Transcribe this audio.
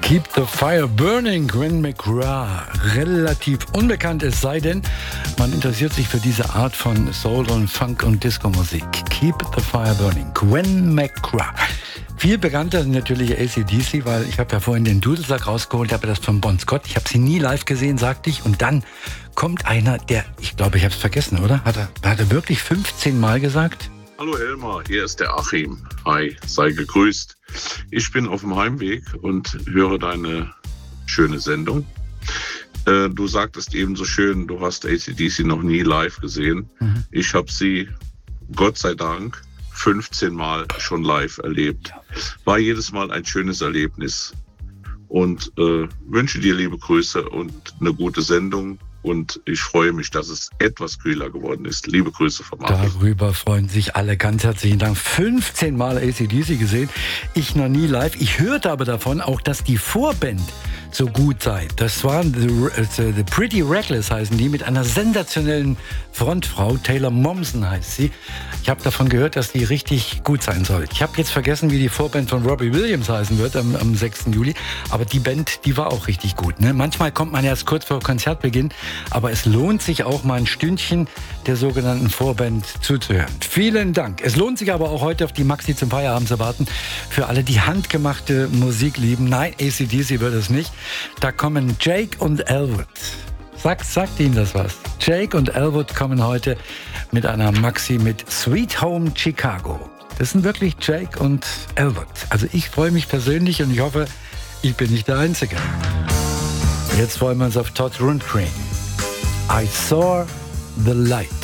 Keep the Fire Burning, Gwen McGrath. Relativ unbekannt, es sei denn, man interessiert sich für diese Art von Soul und Funk und Disco-Musik. Keep the Fire Burning, Gwen McGrath. Viel bekannter sind natürlich AC/DC, weil ich habe ja vorhin den Dudelsack rausgeholt, habe das von Bon Scott. Ich habe sie nie live gesehen, sagte ich. Und dann kommt einer, der, ich glaube, ich habe es vergessen, oder? Hat er wirklich 15 Mal gesagt? Hallo Elmar, hier ist der Achim. Hi, sei gegrüßt. Ich bin auf dem Heimweg und höre deine schöne Sendung. Du sagtest eben so schön, du hast AC/DC noch nie live gesehen. Ich habe sie, Gott sei Dank, 15 Mal schon live erlebt. War jedes Mal ein schönes Erlebnis. Und wünsche dir liebe Grüße und eine gute Sendung. Und ich freue mich, dass es etwas kühler geworden ist. Liebe Grüße vom Achim. Darüber freuen sich alle. Ganz herzlichen Dank. 15 Mal AC/DC gesehen. Ich noch nie live. Ich hörte aber davon auch, dass die Vorband so gut sei. Das waren The Pretty Reckless heißen die, mit einer sensationellen Frontfrau. Taylor Momsen heißt sie. Ich habe davon gehört, dass die richtig gut sein soll. Ich habe jetzt vergessen, wie die Vorband von Robbie Williams heißen wird am 6. Juli. Aber die Band, die war auch richtig gut. Ne? Manchmal kommt man erst kurz vor Konzertbeginn, aber es lohnt sich auch mal ein Stündchen der sogenannten Vorband zuzuhören. Vielen Dank. Es lohnt sich aber auch heute auf die Maxi zum Feierabend zu warten. Für alle, die handgemachte Musik lieben. Nein, AC/DC wird es nicht. Da kommen Jake und Elwood. Sagt Ihnen das was? Jake und Elwood kommen heute mit einer Maxi mit Sweet Home Chicago. Das sind wirklich Jake und Elwood. Also ich freue mich persönlich und ich hoffe, ich bin nicht der Einzige. Jetzt freuen wir uns auf Todd Rundgren. I saw the light.